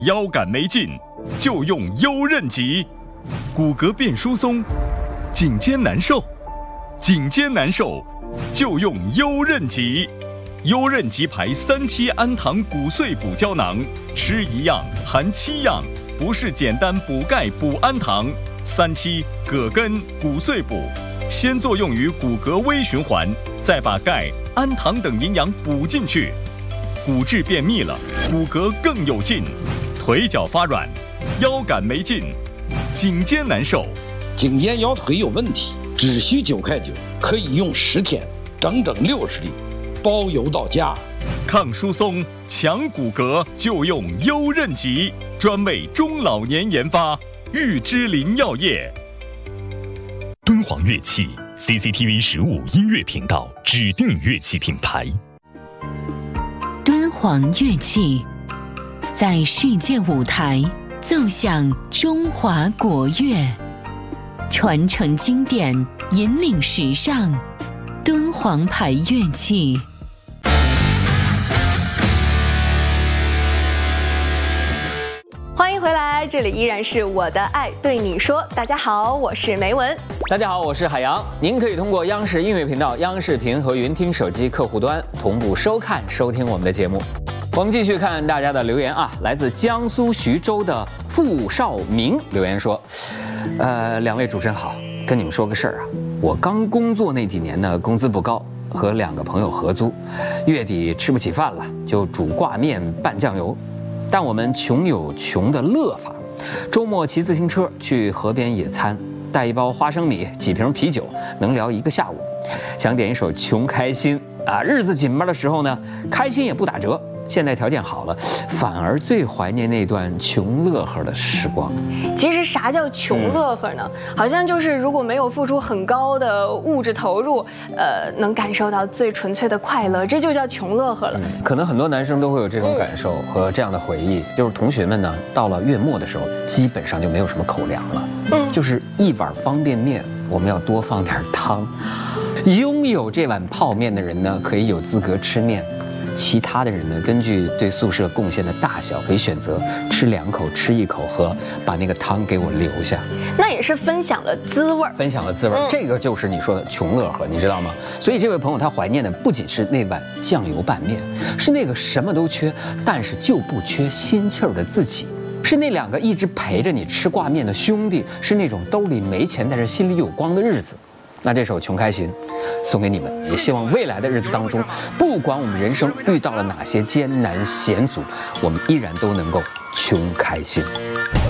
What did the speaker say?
腰杆没劲就用优韧极，骨骼变疏松，颈肩难受就用优韧极。优韧极牌3期氨糖骨碎补胶囊，吃一样含7样，不是简单补钙补氨糖，3期葛根骨碎补，先作用于骨骼微循环，再把钙、氨糖等营养补进去，骨质变密了，骨骼更有劲，腿脚发软，腰杆没劲，颈肩难受， 颈肩腰腿有问题，只需9块9，可以用10天，整整60粒，包邮到家。 抗疏松强骨骼就用优韧极，专为中老年研发，玉芝林药业。 敦煌乐器 CCTV 15音乐频道指定乐器品牌。 敦煌乐器在世界舞台奏响中华国乐，传承经典，引领时尚。敦煌牌乐器。 欢迎回来，这里依然是我的爱对你说。大家好，我是梅文。 大家好，我是海洋。您可以通过央视音乐频道、央视频和云听手机客户端同步收看、收听我们的节目。我们继续看大家的留言啊，来自江苏徐州的傅少明留言说，两位主持人好，跟你们说个事儿啊，我刚工作那几年呢，工资不高，和2个朋友合租，月底吃不起饭了，就煮挂面拌酱油。但我们穷有穷的乐法，周末骑自行车去河边野餐，带一包花生米、几瓶啤酒，能聊1个下午。想点一首《穷开心》啊，日子紧巴的时候呢，开心也不打折。现在条件好了，反而最怀念那段穷乐呵的时光。 其实啥叫穷乐呵呢？好像就是如果没有付出很高的物质投入，能感受到最纯粹的快乐，这就叫穷乐呵了。 可能很多男生都会有这种感受和这样的回忆，就是同学们呢，到了月末的时候，基本上就没有什么口粮了，就是一碗方便面，我们要多放点汤。拥有这碗泡面的人呢，可以有资格吃面。其他的人呢，根据对宿舍贡献的大小，可以选择吃2口、吃1口和把那个汤给我留下。 那也是分享了滋味， 这个就是你说的穷乐呵，你知道吗？所以这位朋友他怀念的不仅是那碗酱油拌面，是那个什么都缺，但是就不缺心气儿的自己，是那2个一直陪着你吃挂面的兄弟，是那种兜里没钱但是心里有光的日子。那这首《穷开心》送给你们，也希望未来的日子当中，不管我们人生遇到了哪些艰难险阻，我们依然都能够穷开心。